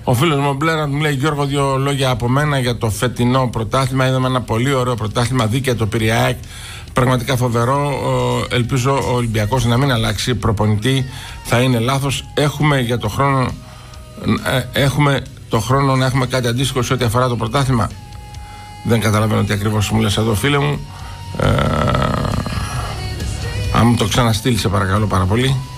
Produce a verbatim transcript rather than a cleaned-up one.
Ο φίλος μου ο Μπλέραντ μου λέει: Γιώργο, δύο λόγια από μένα για το φετινό πρωτάθλημα. Είδαμε ένα πολύ ωραίο πρωτάθλημα, δίκαια το πήρε η ΑΕΚ. Πραγματικά φοβερό. Ελπίζω ο Ολυμπιακός να μην αλλάξει προπονητή. Θα είναι λάθος. Έχουμε για το χρόνο, έχουμε το χρόνο να έχουμε κάτι αντίστοιχο σε ό,τι αφορά το πρωτάθλημα. Δεν καταλαβαίνω τι ακριβώς μου λες εδώ, φίλε μου. Ε, αν μου το ξαναστείλει, σε παρακαλώ πάρα πολύ.